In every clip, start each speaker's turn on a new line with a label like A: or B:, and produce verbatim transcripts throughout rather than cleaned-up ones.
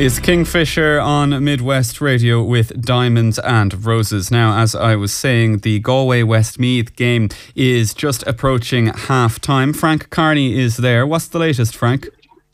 A: It's Kingfisher on Midwest Radio with Diamonds and Roses. Now, as I was saying, the Galway-Westmeath game is just approaching half-time. Frank Carney is there. What's the latest, Frank?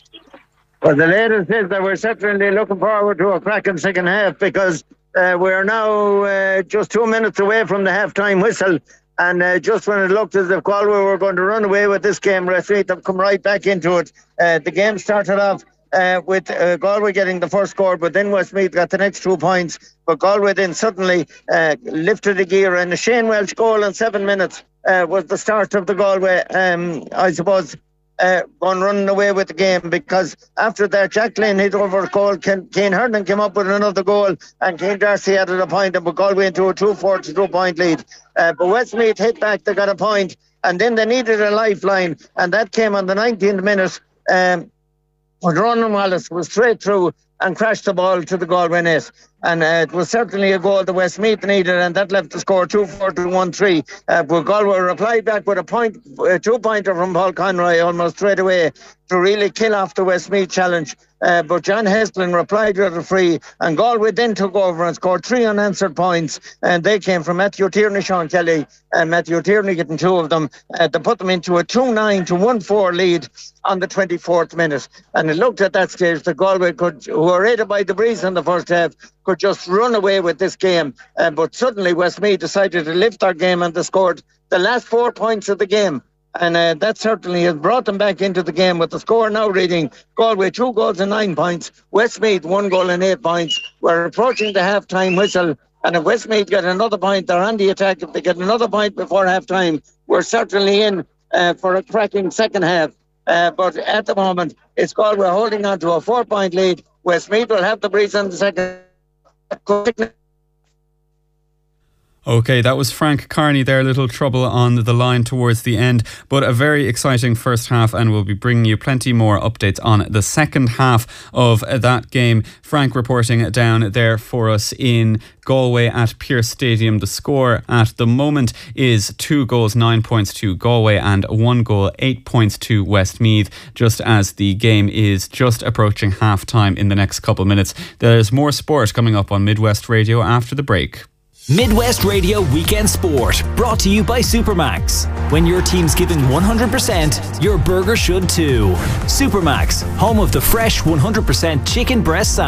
B: Well, the latest is that we're certainly looking forward to a cracking second half because uh, we're now uh, just two minutes away from the half-time whistle. And uh, just when it looked as if Galway were going to run away with this game, Westmeath have come right back into it. Uh, the game started off Uh, with uh, Galway getting the first score, but then Westmeath got the next two points. But Galway then suddenly uh, lifted the gear, and the Shane Welch goal in seven minutes uh, was the start of the Galway, um, I suppose, uh, going running away with the game, because after that, Jack Lynn hit over a goal. Ken, Kane Herndon came up with another goal, and Kane Darcy added a point, and but Galway into a two four to two point lead. Uh, but Westmeath hit back, they got a point, and then they needed a lifeline, and that came on the nineteenth minute. Um, But Ronan Wallace was straight through and crashed the ball to the Galway net. And uh, it was certainly a goal the Westmeath needed, and that left the score two four to one three. Uh, but Galway replied back with a point, a two-pointer from Paul Conroy almost straight away to really kill off the Westmeath challenge. Uh, but John Hesplin replied with a free, and Galway then took over and scored three unanswered points, and they came from Matthew Tierney, Sean Kelly, and Matthew Tierney getting two of them uh, to put them into a two nine to one four lead on the twenty-fourth minute. And it looked at that stage that Galway could, who were aided by the breeze in the first half, could just run away with this game. Uh, but suddenly Westmeath decided to lift their game, and they scored the last four points of the game. And uh, that certainly has brought them back into the game, with the score now reading Galway two goals and nine points, Westmeath one goal and eight points. We're approaching the half-time whistle, and if Westmeath get another point, they're on the attack. If they get another point before half-time, we're certainly in uh, for a cracking second half. Uh, but at the moment, it's Galway holding on to a four-point lead. Westmeath will have the breeze on the second.
A: Okay, that was Frank Carney there. A little trouble on the line towards the end, but a very exciting first half, and we'll be bringing you plenty more updates on the second half of that game. Frank reporting down there for us in Galway at Pearse Stadium. The score at the moment is two goals, nine points to Galway, and one goal, eight points to Westmeath, just as the game is just approaching half time in the next couple of minutes. There's more sport coming up on Midwest Radio after the break.
C: Midwest Radio Weekend Sport, brought to you by Supermax. When your team's giving one hundred percent, your burger should too. Supermax, home of the fresh one hundred percent chicken breast sandwich.